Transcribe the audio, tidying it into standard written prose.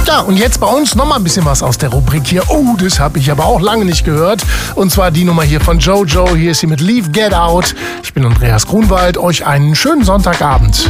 Ja, und jetzt bei uns noch mal ein bisschen was aus der Rubrik hier. Oh, das habe ich aber auch lange nicht gehört. Und zwar die Nummer hier von Jojo. Hier ist sie mit Leave Get Out. Ich bin Andreas Grunwald. Euch einen schönen Sonntagabend.